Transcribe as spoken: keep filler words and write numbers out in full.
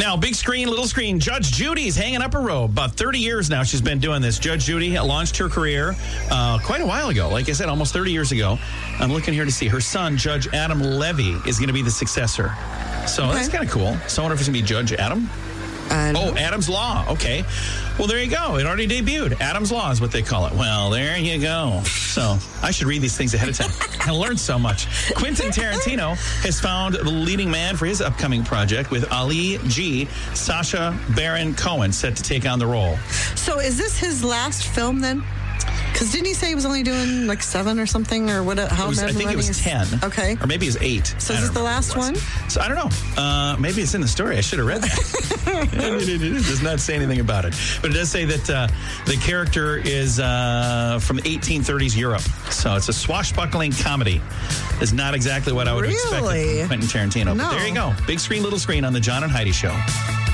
Now, big screen, little screen, Judge Judy's hanging up a robe. About thirty years now she's been doing this. Judge Judy launched her career uh, quite a while ago. Like I said, almost thirty years ago. I'm looking here to see her son, Judge Adam Levy, is going to be the successor. So okay. That's kind of cool. So I wonder if it's going to be Judge Adam. Uh, oh, Adam's Law. Okay. Well, there you go. It already debuted. Adam's Law is what they call it. Well, there you go. So I should read these things ahead of time. I learned so much. Quentin Tarantino has found the leading man for his upcoming project with Ali G. Sacha Baron Cohen set to take on the role. So is this his last film then? Because didn't he say he was only doing like seven or something or what? How was, I think it was is, ten. Okay. Or maybe it was eight. So is this the last one? So I don't know. Uh, maybe it's in the story. I should have read that. It does not say anything about it. But it does say that uh, the character is uh, from eighteen thirties Europe. So it's a swashbuckling comedy. It's not exactly what I would really? have expected from Quentin Tarantino. No. But there you go. Big screen, little screen on the John and Heidi Show.